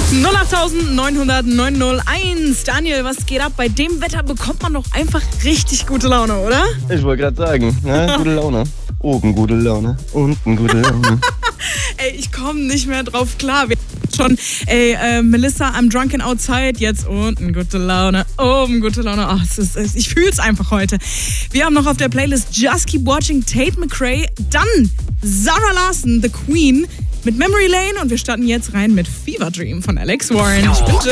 08901. Daniel, was geht ab? Bei dem Wetter bekommt man doch einfach richtig gute Laune, oder? Ich wollte gerade sagen, ne? Gute Laune. Oben gute Laune, unten gute Laune. Ey, ich komme nicht mehr drauf klar. Wir schon, Melissa, I'm drunken outside. Jetzt unten gute Laune, oben gute Laune. Ach, ich fühl's einfach heute. Wir haben noch auf der Playlist Just Keep Watching Tate McRae. Dann Zara Larsson, The Queen mit Memory Lane. Und wir starten jetzt rein mit Fever Dream von Alex Warren. Ich bin